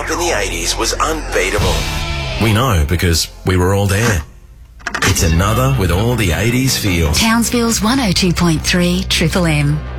in the 80s was unbeatable. We know because we were all there. It's another with all the 80s feels. Townsville's 102.3 Triple M.